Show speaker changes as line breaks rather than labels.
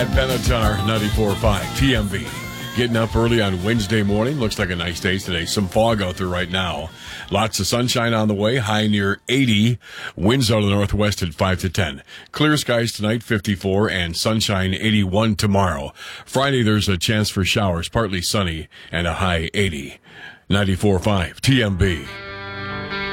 Matt Benatar, 94.5 TMV. Getting up early on Wednesday morning. Looks like a nice day today. Some fog out there right now. Lots of sunshine on the way. High near 80. Winds out of the northwest at 5 to 10. Clear skies tonight, 54, and sunshine 81 tomorrow. Friday, there's a chance for showers, partly sunny, and a high 80. 94.5 TMB.